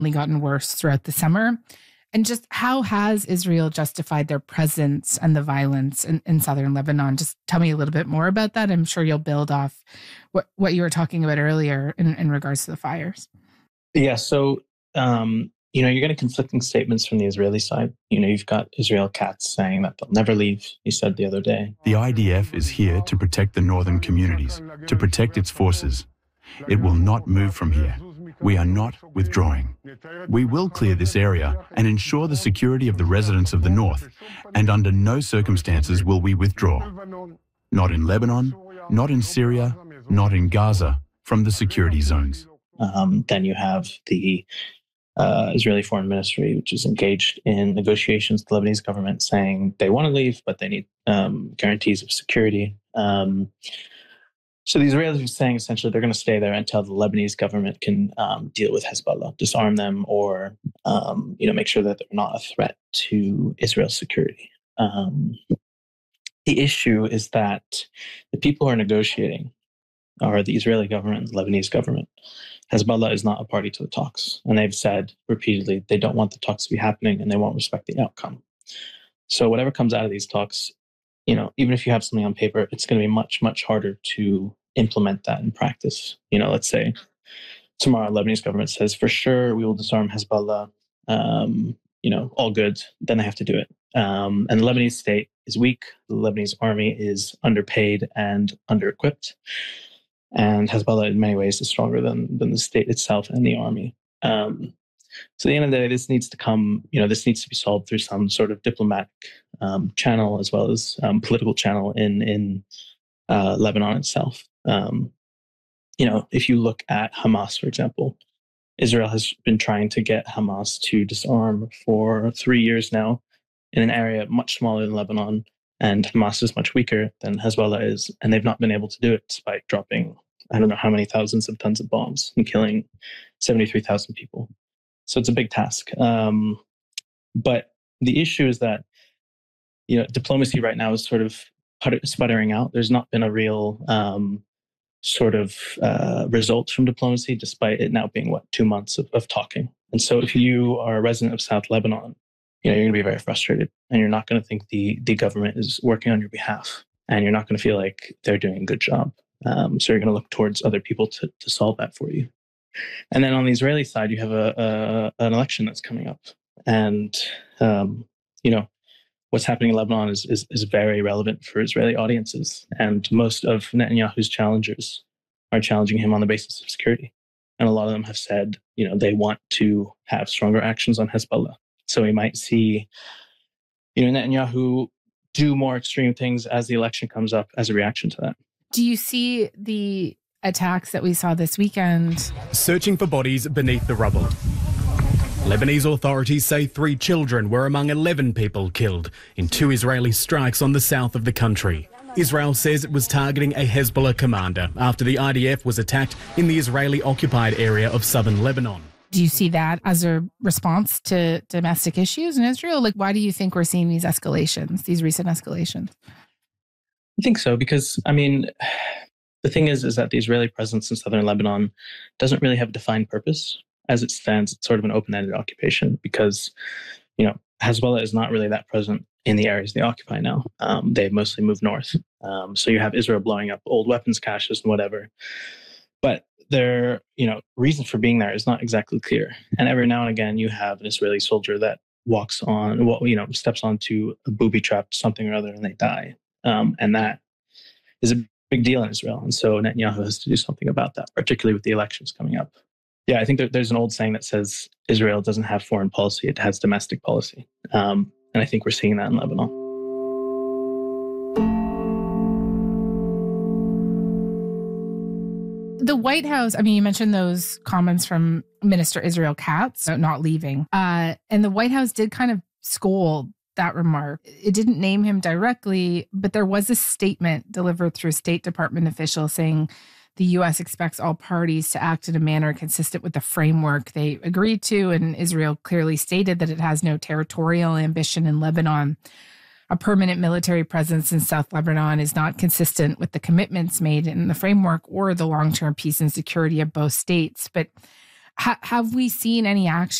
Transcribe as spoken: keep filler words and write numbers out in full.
only gotten worse throughout the summer. And just how has Israel justified their presence and the violence in, in southern Lebanon? Just tell me a little bit more about that. I'm sure you'll build off what, what you were talking about earlier in, in regards to the fires. Yeah, so, um, you know, you're getting conflicting statements from the Israeli side. You know, you've got Israel Katz saying that they'll never leave, he said the other day. The I D F is here to protect the northern communities, to protect its forces. It will not move from here. We are not withdrawing. We will clear this area and ensure the security of the residents of the north, and under no circumstances will we withdraw. Not in Lebanon, not in Syria, not in Gaza, from the security zones. Um, then you have the uh, Israeli Foreign Ministry, which is engaged in negotiations with the Lebanese government, saying they want to leave, but they need um, guarantees of security. Um, So the Israelis are saying essentially they're going to stay there until the Lebanese government can um, deal with Hezbollah, disarm them, or um, you know, make sure that they're not a threat to Israel's security. Um, the issue is that the people who are negotiating are the Israeli government and the Lebanese government. Hezbollah is not a party to the talks, and they've said repeatedly they don't want the talks to be happening and they won't respect the outcome. So whatever comes out of these talks, you know, even if you have something on paper, it's going to be much, much harder to implement that in practice. You know, let's say tomorrow Lebanese government says, for sure, we will disarm Hezbollah, um, you know, all good, then they have to do it. Um, and the Lebanese state is weak. The Lebanese army is underpaid and under-equipped. And Hezbollah, in many ways, is stronger than, than the state itself and the army. Um, So at the end of the day, this needs to come, you know, this needs to be solved through some sort of diplomatic um, channel as well as um, political channel in in uh, Lebanon itself. Um, you know, if you look at Hamas, for example, Israel has been trying to get Hamas to disarm for three years now in an area much smaller than Lebanon, and Hamas is much weaker than Hezbollah is, and they've not been able to do it despite dropping, I don't know how many thousands of tons of bombs and killing seventy-three thousand people. So it's a big task. Um, but the issue is that, you know, diplomacy right now is sort of sputtering out. There's not been a real um, sort of uh, result from diplomacy, despite it now being, what, two months of, of talking. And so if you are a resident of South Lebanon, you know, you're going to be very frustrated, and you're not going to think the, the government is working on your behalf, and you're not going to feel like they're doing a good job. Um, so you're going to look towards other people to, to solve that for you. And then on the Israeli side, you have a, a an election that's coming up, and um, you know what's happening in Lebanon is, is is very relevant for Israeli audiences. And most of Netanyahu's challengers are challenging him on the basis of security, and a lot of them have said, you know, they want to have stronger actions on Hezbollah. So we might see, you know, Netanyahu do more extreme things as the election comes up as a reaction to that. Do you see the attacks that we saw this weekend? Searching for bodies beneath the rubble. Lebanese authorities say three children were among eleven people killed in two Israeli strikes on the south of the country. Israel says it was targeting a Hezbollah commander after the I D F was attacked in the Israeli-occupied area of southern Lebanon. Do you see that as a response to domestic issues in Israel? Like, why do you think we're seeing these escalations, these recent escalations? I think so, because, I mean, the thing is, is that the Israeli presence in southern Lebanon doesn't really have a defined purpose. As it stands, it's sort of an open-ended occupation because, you know, Hezbollah is not really that present in the areas they occupy now. Um, they've mostly moved north. Um, so you have Israel blowing up old weapons caches and whatever. But their, you know, reason for being there is not exactly clear. And every now and again, you have an Israeli soldier that walks on, well, you know, steps onto a booby-trapped something or other and they die. Um, and that is a big deal in Israel. And so Netanyahu has to do something about that, particularly with the elections coming up. Yeah, I think that there's an old saying that says Israel doesn't have foreign policy, it has domestic policy. Um, and I think we're seeing that in Lebanon. The White House, I mean, you mentioned those comments from Minister Israel Katz about not leaving. Uh, and the White House did kind of scold that remark. It didn't name him directly, but there was a statement delivered through a State Department official saying the U S expects all parties to act in a manner consistent with the framework they agreed to. And Israel clearly stated that it has no territorial ambition in Lebanon. A permanent military presence in South Lebanon is not consistent with the commitments made in the framework or the long-term peace and security of both states. But Ha- have we seen any action